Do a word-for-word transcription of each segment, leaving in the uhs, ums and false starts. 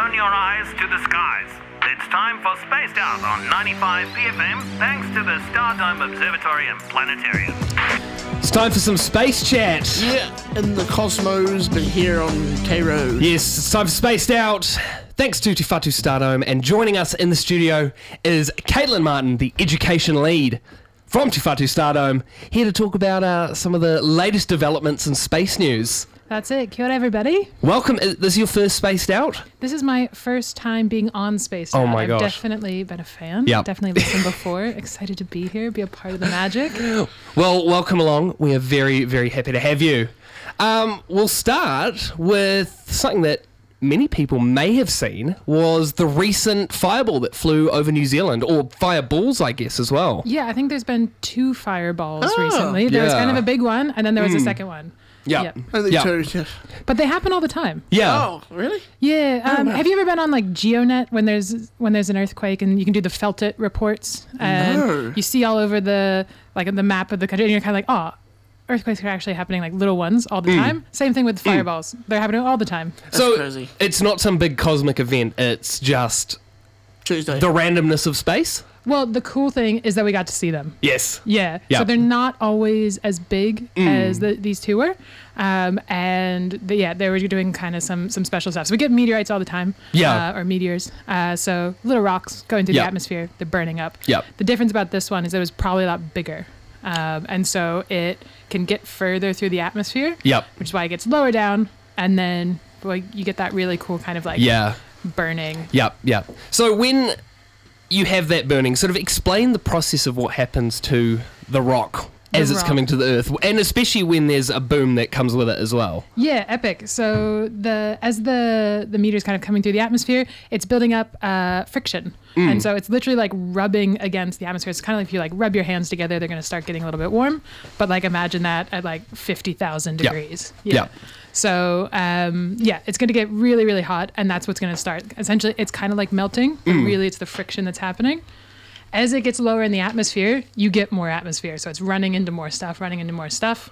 Turn your eyes to the skies. It's time for Spaced Out on ninety-five P F M, thanks to the Stardome Observatory and Planetarium. It's time for some space chat. Yeah, in the cosmos, but here on K-Road. Yes, it's time for Spaced Out. Thanks to Te Whatu Stardome, and joining us in the studio is Caitlin Martin, the education lead from Te Whatu Stardome, here to talk about uh, some of the latest developments in space news. That's it. Kia ora, everybody. Welcome. Is this your first Spaced Out? This is my first time being on Spaced Oh Out. my I've gosh. definitely been a fan. Yep. Definitely listened before. Excited to be here, be a part of the magic. Well, welcome along. We are very, very happy to have you. Um, we'll start with something that many people may have seen, was the recent fireball that flew over New Zealand, or fireballs, I guess, as well. Yeah, I think there's been two fireballs Oh, recently. There was yeah. kind of a big one, and then there was a second one. Yeah. Yep. I think Yeah. so, yeah. But they happen all the time. Yeah. Oh, really? Yeah. Um, wow. have you ever been on like GeoNet when there's when there's an earthquake and you can do the felt it reports and No. you see all over the like the map of the country and you're kind of like, oh, earthquakes are actually happening like little ones all the Mm. time. Same thing with fireballs; they're happening all the time. That's So crazy. it's not some big cosmic event, it's just Tuesday. the randomness of space? Well, the cool thing is that we got to see them. Yes. Yeah. Yeah. So they're not always as big Mm. as the, these two were. Um, and the, yeah, they were doing kind of some some special stuff. So we get meteorites all the time. Yeah. Uh, or meteors. Uh, so little rocks going through Yeah. the atmosphere. They're burning up. Yep. The difference about this one is that it was probably a lot bigger. Um, and so it can get further through the atmosphere. Yep. Which is why it gets lower down. And then well, you get that really cool kind of like Yeah. burning. Yep. Yep. So when you have that burning, sort of explain the process of what happens to the rock as The it's rock. coming to the Earth, and especially when there's a boom that comes with it as well. Yeah, epic. So the as the the meteor's kind of coming through the atmosphere, it's building up uh, friction, Mm. and so it's literally like rubbing against the atmosphere. It's kind of like if you like rub your hands together, they're going to start getting a little bit warm. But like imagine that at like fifty thousand Yeah. degrees. Yeah. So um, yeah, it's going to get really really hot, and that's what's going to start. Essentially, it's kind of like melting, but Mm. really it's the friction that's happening. As it gets lower in the atmosphere, you get more atmosphere. So it's running into more stuff, running into more stuff.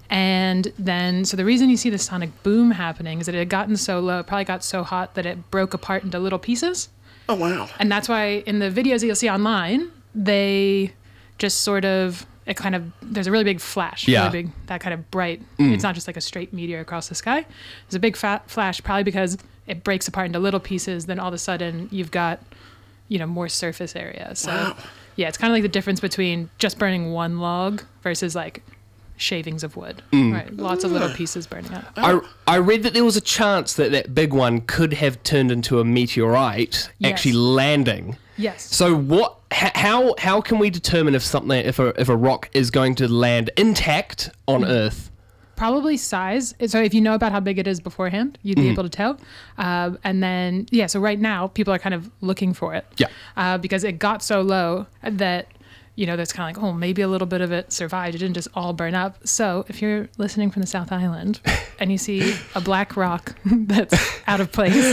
And then, so the reason you see the sonic boom happening is that it had gotten so low, it probably got so hot that it broke apart into little pieces. Oh, wow. And that's why in the videos that you'll see online, they just sort of, it kind of, there's a really big flash, Yeah. really big, that kind of bright. Mm. It's not just like a straight meteor across the sky. There's a big fat flash, probably because it breaks apart into little pieces. Then all of a sudden you've got, you know, more surface area. So Wow. yeah, it's kind of like the difference between just burning one log versus like shavings of wood, Mm. right? Lots of little pieces burning up. I, I read that there was a chance that that big one could have turned into a meteorite Yes. actually landing. Yes. So what? h- How how can we determine if something if a if a rock is going to land intact on Mm. Earth? Probably size. So if you know about how big it is beforehand, you'd be Mhm. able to tell. Um, and then, yeah, so right now people are kind of looking for it. Yeah. Uh, because it got so low that, you know, that's kind of like, oh, maybe a little bit of it survived. It didn't just all burn up. So if you're listening from the South Island and you see a black rock that's out of place,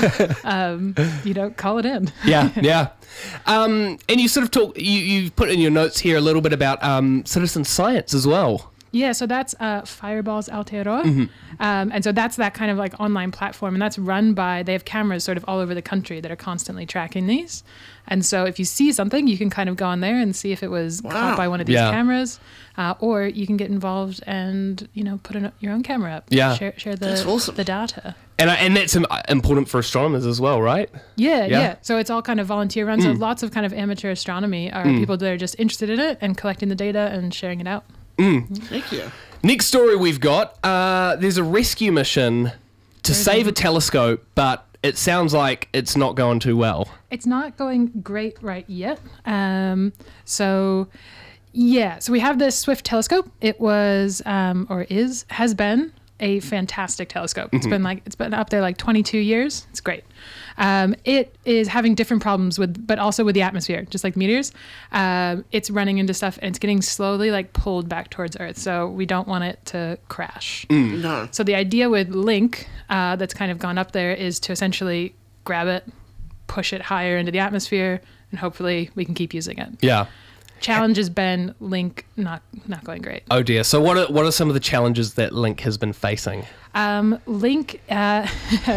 um, you know, call it in. Yeah, yeah. Um, and you sort of talk. You you've put in your notes here a little bit about um, citizen science as well. Yeah, so that's uh, Fireballs Aotearoa. Mm-hmm. Um, and so that's that kind of like online platform. And that's run by, they have cameras sort of all over the country that are constantly tracking these. And so if you see something, you can kind of go on there and see if it was Wow. caught by one of these Yeah. cameras. Uh, or you can get involved and, you know, put an, your own camera up. Yeah. Share, share the, That's awesome. the data. And I, and that's im- important for astronomers as well, right? Yeah, Yeah. yeah, So it's all kind of volunteer run. So Mm. lots of kind of amateur astronomy are Mm. people that are just interested in it and collecting the data and sharing it out. Thank you. Next story we've got. Uh, there's a rescue mission to There's save a- a telescope, but it sounds like it's not going too well. It's not going great right yet. Um, so, yeah. So we have this Swift telescope. It was, um, or is, has been a fantastic telescope. It's been like, it's been up there like twenty-two years. It's great. Um, it is having different problems with, but also with the atmosphere, just like meteors. Um, it's running into stuff and it's getting slowly like pulled back towards Earth. So we don't want it to crash. No. So the idea with Link, uh, that's kind of gone up there, is to essentially grab it, push it higher into the atmosphere, and hopefully we can keep using it. Yeah. Challenge has been Link not not going great. Oh dear. So what are what are some of the challenges that Link has been facing? Um, Link uh, has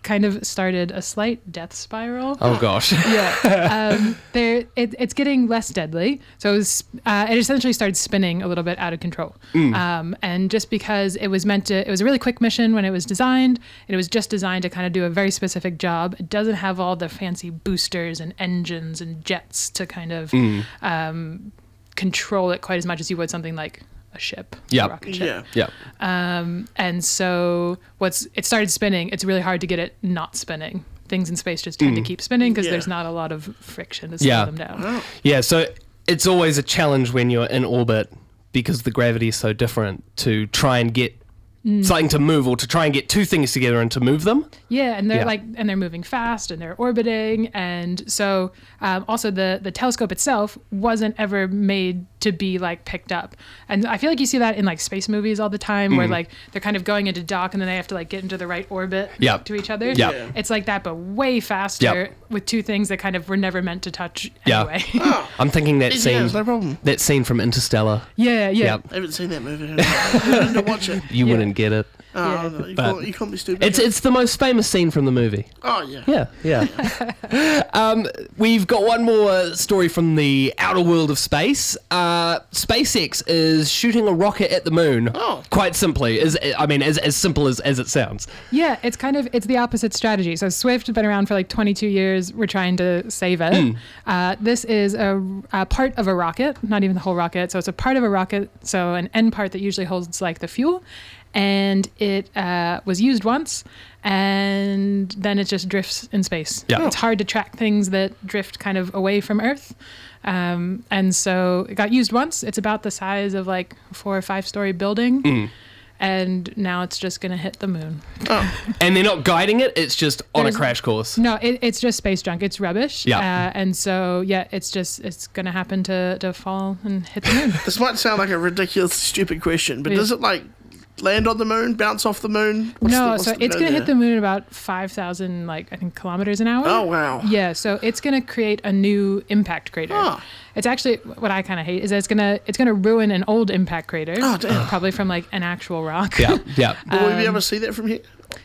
kind of started a slight death spiral. Oh gosh. Yeah, um, there it, it's getting less deadly. So it, was, uh, it essentially started spinning a little bit out of control. Mm. Um, and just because it was meant to, it was a really quick mission when it was designed. It was just designed to kind of do a very specific job. It doesn't have all the fancy boosters and engines and jets to kind of Mm. um, control it quite as much as you would something like a ship, Yep. a rocket ship. Yeah. Yeah. Um, and so what's it started spinning. It's really hard to get it not spinning. Things in space just tend to keep spinning because Yeah. there's not a lot of friction to slow Yeah. them down. Oh. Yeah, so it's always a challenge when you're in orbit because the gravity is so different to try and get something to move or to try and get two things together and to move them. Yeah, and they're Yeah. like, and they're moving fast, and they're orbiting, and so um, also the the telescope itself wasn't ever made to be like picked up, and I feel like you see that in like space movies all the time, where like they're kind of going into dock, and then they have to like get into the right orbit Yeah. to each other. Yeah. Yeah. It's like that, but way faster Yeah. with two things that kind of were never meant to touch Yeah. anyway. I'm thinking that Yeah, scene, it's no problem. that scene from Interstellar. yeah, yeah. Yep. I haven't seen that movie. I need to watch it. You Yeah. wouldn't get it. Oh, Yeah. no, you, But- can't, you can't be stupid. It's it's the most famous scene from the movie. oh, yeah. Yeah, yeah. um, we've got one more story from the outer world of space. Uh, SpaceX is shooting a rocket at the moon. Oh. Quite simply, is I mean, as as simple as, as it sounds. Yeah, it's kind of it's the opposite strategy. So Swift has been around for like twenty-two years. We're trying to save it. Uh, this is a, a part of a rocket, not even the whole rocket. So it's a part of a rocket. So an end part that usually holds like the fuel, and it uh, was used once, and then it just drifts in space. Yeah. It's hard to track things that drift kind of away from Earth. Um, and so it got used once. It's about the size of like a four or five story building. And now it's just going to hit the moon. And they're not guiding it, it's just on There's- a crash course. No, it, it's just space junk. It's rubbish. Yeah. Uh, and so, yeah, it's just, it's going to happen to, to fall and hit the moon. This might sound like a ridiculous, stupid question, but Yeah. does it like land on the moon, bounce off the moon? What's the- no, what's so the it's go going to hit there? the moon about five thousand, like, I think, kilometers an hour. Oh, wow. Yeah, so it's going to create a new impact crater. Ah. It's actually, what I kind of hate is that it's going to, it's going to ruin an old impact crater. Oh, damn. Probably from, like, an actual rock. Yeah, yeah. Will we be Um, able to see that from here?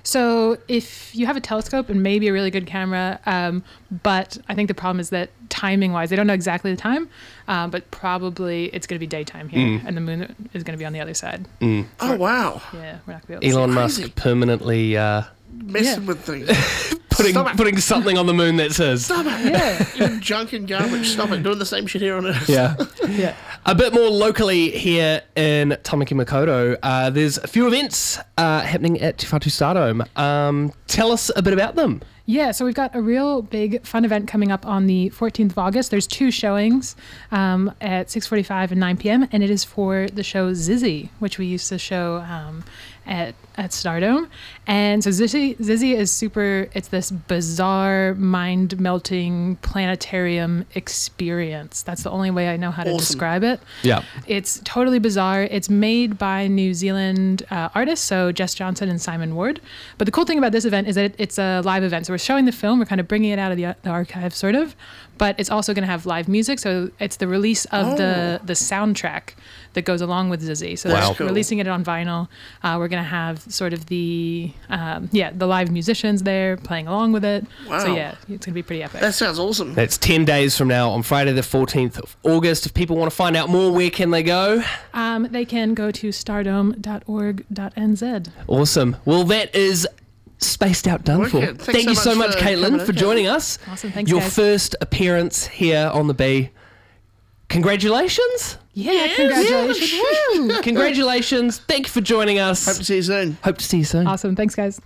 So if you have a telescope and maybe a really good camera, um, but I think the problem is that timing wise, they don't know exactly the time, um, but probably it's going to be daytime here, and the moon is going to be on the other side. Oh, wow. Yeah, we're not going to be able to Elon crazy. Musk permanently uh, Messing Yeah. with things. putting Stop it. putting something on the moon that's his. Stop it. see. Yeah, You junk and garbage. Stop it. Doing the same shit here on Earth. Yeah. yeah. A bit more locally here in Tamaki Makaurau, uh, there's a few events uh, happening at Te Whatu Stardome. Um, tell us a bit about them. Yeah, so we've got a real big fun event coming up on the fourteenth of August. There's two showings um, at six forty-five and nine p.m. and it is for the show Zizzy, which we used to show um, at at Stardome. And so Zizzy, Zizzy is super, it's this bizarre, mind-melting planetarium experience. That's the only way I know how to Awesome. describe it. Yeah. It's totally bizarre. It's made by New Zealand uh, artists, so Jess Johnson and Simon Ward. But the cool thing about this event is that it's a live event. So we're showing the film, we're kind of bringing it out of the, the archive, sort of, but it's also going to have live music. So it's the release of the the soundtrack that goes along with Zizzy. So Wow. they're Cool. releasing it on vinyl. Uh, we're going to have sort of the um, yeah the live musicians there playing along with it. Wow. So yeah, it's going to be pretty epic. That sounds awesome. That's ten days from now on Friday the fourteenth of August. If people want to find out more, where can they go? Um, they can go to stardome dot org dot n z. Awesome. Well, that is spaced out done for. Wicked. Thanks Thank so you so much much, for coming Caitlin, in, for Caitlin. joining us. Awesome. Thanks, Your guys. first appearance here on the Bee. Congratulations. Yeah, congratulations. Woo! Congratulations. Thank you for joining us. Hope to see you soon. Hope to see you soon. Awesome. Thanks, guys.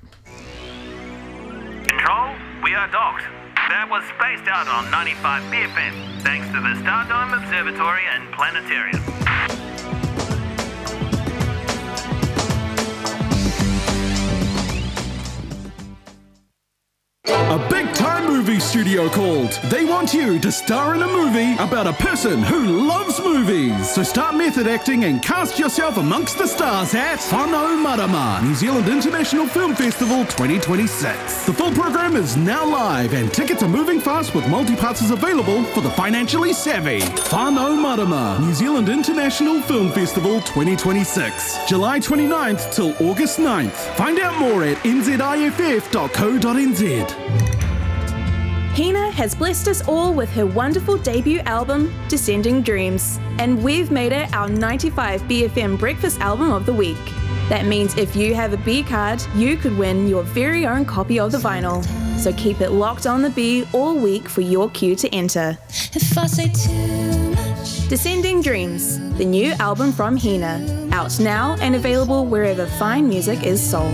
Control, we are docked. That was spaced out on ninety-five B F M, thanks to the Stardome Observatory and Planetarium. A big-time movie studio called. They want you to star in a movie about a person who loves movies. So start method acting and cast yourself amongst the stars at Whānau Marama, New Zealand International Film Festival twenty twenty-six. The full program is now live and tickets are moving fast with multi-passes available for the financially savvy. Whānau Marama, New Zealand International Film Festival twenty twenty-six. July twenty-ninth till August ninth. Find out more at n z i f f dot co dot n z. Hina has blessed us all with her wonderful debut album, Descending Dreams, and we've made it our ninety-five B F M Breakfast Album of the Week. That means if you have a B card, you could win your very own copy of the vinyl. So keep it locked on the B all week for your cue to enter. If I say too much. Descending Dreams, the new album from Hina, out now and available wherever fine music is sold.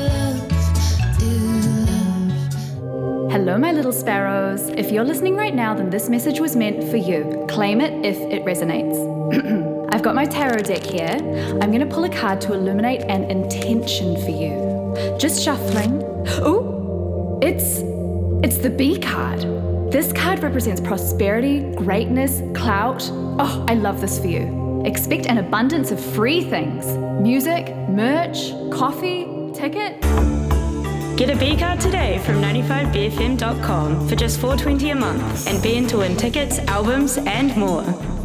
Hello, my little sparrows. If you're listening right now, then this message was meant for you. Claim it if it resonates. I've got my tarot deck here. I'm going to pull a card to illuminate an intention for you. Just shuffling. Ooh, it's it's the B card. This card represents prosperity, greatness, clout. Oh, I love this for you. Expect an abundance of free things. Music, merch, coffee, tickets. Get a B card today from ninety-five b f m dot com for just four dollars twenty a month and be in to win tickets, albums and more.